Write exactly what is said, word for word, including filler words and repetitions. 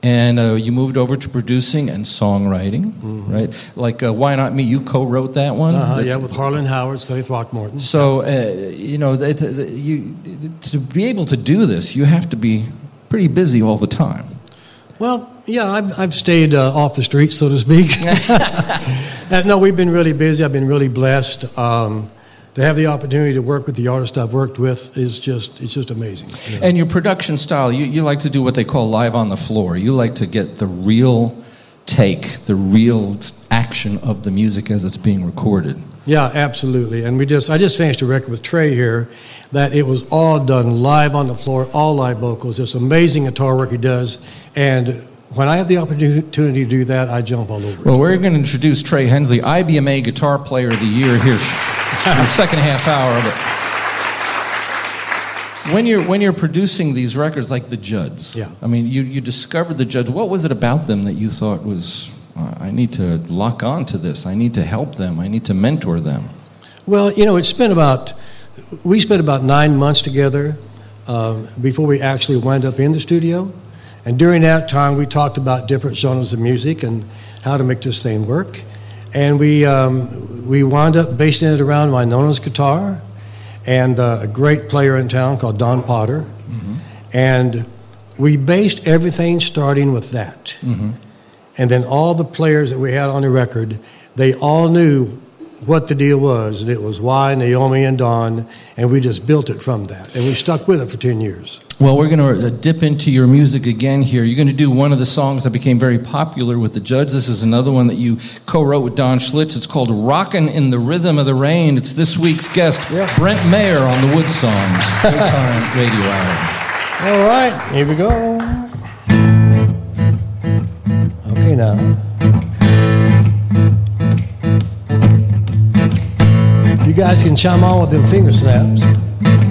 and uh, you moved over to producing and songwriting, mm-hmm. right? Like uh, Why Not Me, you co-wrote that one? Uh-huh, yeah, with Harlan Howard, Sonny Throckmorton. So, uh, you know, that, that you, to be able to do this, you have to be pretty busy all the time. Well, yeah, I've, I've stayed uh, off the street, so to speak. uh, no, we've been really busy. I've been really blessed. Um, to have the opportunity to work with the artists I've worked with is just, it's just amazing. You know? And your production style, you, you like to do what they call live on the floor. You like to get the real take, the real action of the music as it's being recorded. Yeah, absolutely. And we just, I just finished a record with Trey here that it was all done live on the floor, all live vocals. It's amazing guitar work he does. And when I have the opportunity to do that, I jump all over Well, it. we're going to introduce Trey Hensley, I B M A Guitar Player of the Year here in the second half hour of it. When you're, when you're producing these records like the Judds, yeah. I mean, you, you discovered the Judds. What was it about them that you thought was, uh, I need to lock on to this, I need to help them, I need to mentor them? Well, you know, it's been about, we spent about nine months together uh, before we actually wound up in the studio. And during that time, we talked about different genres of music and how to make this thing work. And we um, we wound up basing it around Wynonna's guitar and uh, a great player in town called Don Potter. Mm-hmm. And we based everything starting with that. Mm-hmm. And then all the players that we had on the record, they all knew what the deal was. And it was why Naomi and Don, and we just built it from that. And we stuck with it for ten years. Well, we're going to dip into your music again here. You're going to do one of the songs that became very popular with the Judds. This is another one that you co-wrote with Don Schlitz. It's called Rockin' in the Rhythm of the Rain. It's this week's guest, yeah. Brent Mayer on the Wood Songs, Daytime Radio Hour. All right, here we go. Okay, now. You guys can chime on with them finger snaps.